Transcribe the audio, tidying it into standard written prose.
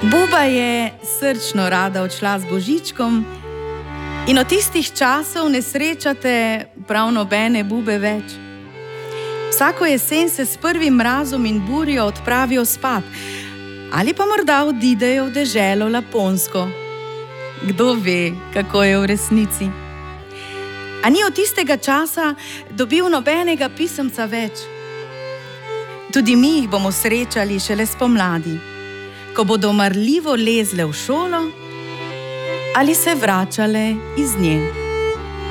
Buba je srčno rada odšla z Božičkom in od tistih časov ne srečate prav nobene bube več. Vsako jesen se s prvim mrazom in burjo odpravijo spat ali pa morda odidejo v deželo Laponsko. Kdo ve, kako je v resnici? A ni od tistega časa dobil nobenega pisemca več. Tudi mi jih bomo srečali šele spomladi, ko bodo marljivo lezle v šolo ali se vračale iz nje.